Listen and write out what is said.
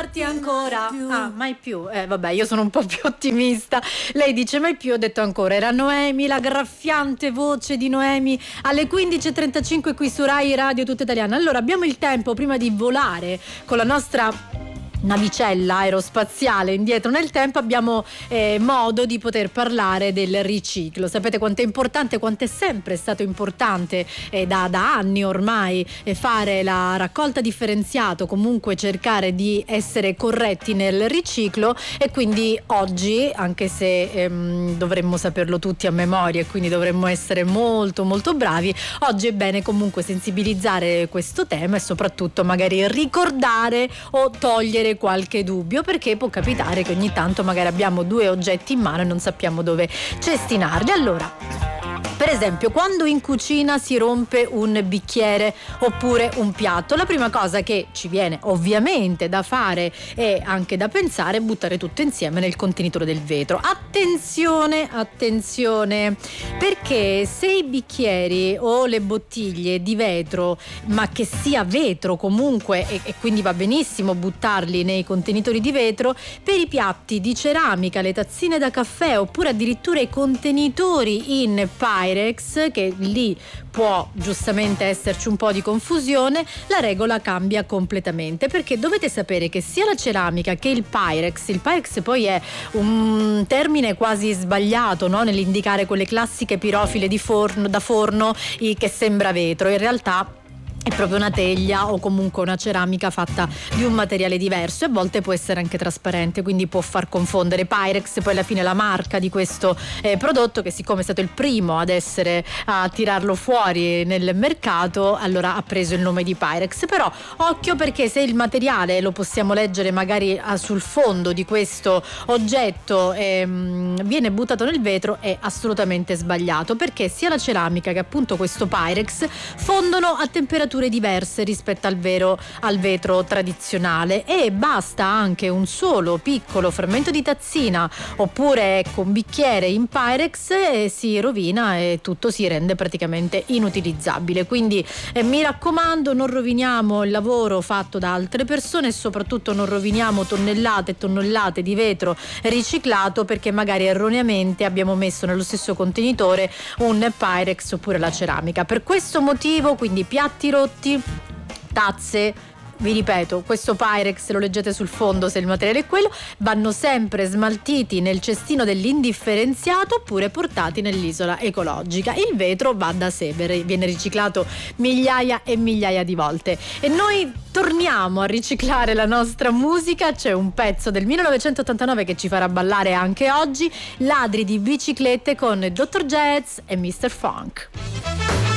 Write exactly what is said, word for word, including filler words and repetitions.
amarti ancora. Ah, mai più. Eh, vabbè, io sono un po' più ottimista. Lei dice mai più, ho detto ancora. Era Noemi, la graffiante voce di Noemi alle quindici e trentacinque qui su Rai Radio Tutta Italiana. Allora, abbiamo il tempo prima di volare con la nostra navicella aerospaziale indietro nel tempo, abbiamo eh, modo di poter parlare del riciclo. Sapete quanto è importante, quanto è sempre stato importante eh, da, da anni ormai eh, fare la raccolta differenziata, comunque cercare di essere corretti nel riciclo, e quindi oggi, anche se ehm, dovremmo saperlo tutti a memoria e quindi dovremmo essere molto molto bravi, oggi è bene comunque sensibilizzare questo tema e soprattutto magari ricordare o togliere qualche dubbio, perché può capitare che ogni tanto magari abbiamo due oggetti in mano e non sappiamo dove cestinarli. Allora, per esempio, quando in cucina si rompe un bicchiere oppure un piatto, la prima cosa che ci viene ovviamente da fare e anche da pensare è buttare tutto insieme nel contenitore del vetro. Attenzione, attenzione, perché se i bicchieri o le bottiglie di vetro, ma che sia vetro comunque, e, e quindi va benissimo buttarli nei contenitori di vetro, per i piatti di ceramica, le tazzine da caffè oppure addirittura i contenitori in Pyrex, che lì può giustamente esserci un po' di confusione, la regola cambia completamente, perché dovete sapere che sia la ceramica che il Pyrex, il Pyrex poi è un termine quasi sbagliato, no? Nell'indicare quelle classiche pirofile di forno, da forno che sembra vetro, in realtà è proprio una teglia o comunque una ceramica fatta di un materiale diverso, e a volte può essere anche trasparente, quindi può far confondere. Pyrex poi alla fine è la marca di questo eh, prodotto, che siccome è stato il primo ad essere a tirarlo fuori nel mercato, allora ha preso il nome di Pyrex. Però occhio, perché se il materiale lo possiamo leggere magari ah, sul fondo di questo oggetto ehm, viene buttato nel vetro, è assolutamente sbagliato, perché sia la ceramica che appunto questo Pyrex fondono a temperature diverse rispetto al vero al vetro tradizionale, e basta anche un solo piccolo frammento di tazzina oppure ecco un bicchiere in Pyrex e si rovina e tutto si rende praticamente inutilizzabile. Quindi eh, mi raccomando, non roviniamo il lavoro fatto da altre persone e soprattutto non roviniamo tonnellate e tonnellate di vetro riciclato perché magari erroneamente abbiamo messo nello stesso contenitore un Pyrex oppure la ceramica. Per questo motivo, quindi piatti rotti, tazze, vi ripeto, questo Pyrex lo leggete sul fondo se il materiale è quello, vanno sempre smaltiti nel cestino dell'indifferenziato oppure portati nell'isola ecologica. Il vetro va da sé, viene riciclato migliaia e migliaia di volte. E noi torniamo a riciclare la nostra musica. C'è un pezzo del millenovecentottantanove che ci farà ballare anche oggi, Ladri di biciclette con dottor Jazz e mister Funk.